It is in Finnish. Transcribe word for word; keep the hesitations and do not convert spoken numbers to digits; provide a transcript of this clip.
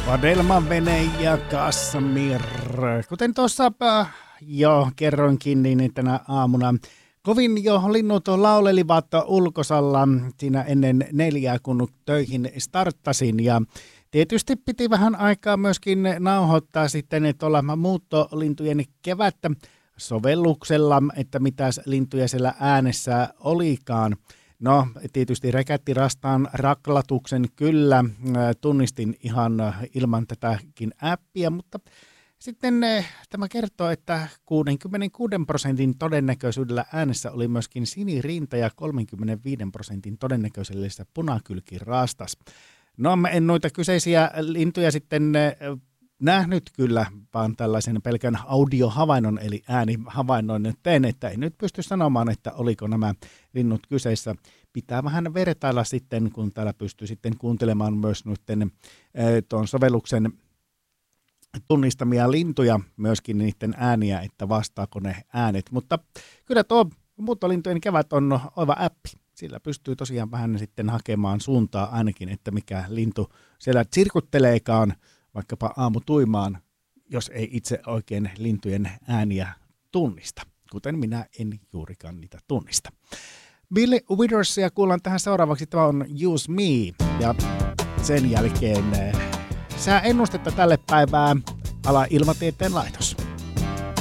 Vadelman vene ja Kassamir. Kuten tuossa jo kerroinkin, niin tänä aamuna kovin jo linnut laulelivat ulkosalla siinä ennen neljää, kun töihin starttasin. Ja tietysti piti vähän aikaa myöskin nauhoittaa sitten tuolla muuttolintujen kevättä sovelluksella, että mitäs lintuja siellä äänessä olikaan. No, tietysti räkättirastaan raklatuksen kyllä tunnistin ihan ilman tätäkin appia, mutta sitten tämä kertoo, että kuusikymmentäkuusi prosentin todennäköisyydellä äänessä oli myöskin sinirinta ja kolmekymmentäviisi prosentin todennäköisyydellä punakylkirastas. No, mä en noita kyseisiä lintuja sitten nähnyt kyllä, vaan tällaisen pelkän audiohavainnon eli äänihavainnon nyt teen, että en nyt pysty sanomaan, että oliko nämä linnut kyseessä. Pitää vähän vertailla sitten, kun täällä pystyy sitten kuuntelemaan myös nyt tuon sovelluksen tunnistamia lintuja, myöskin niiden ääniä, että vastaako ne äänet. Mutta kyllä tuo muuttolintujen kevät on oiva appi. Sillä pystyy tosiaan vähän sitten hakemaan suuntaa ainakin, että mikä lintu siellä tsirkutteleekaan vaikkapa aamutuimaan, jos ei itse oikein lintujen ääniä tunnista, kuten minä en juurikaan niitä tunnista. Bill Withersia kuullaan tähän seuraavaksi, tämä on Use Me, ja sen jälkeen sääennustetta tälle päivää ala Ilmatieteen laitos.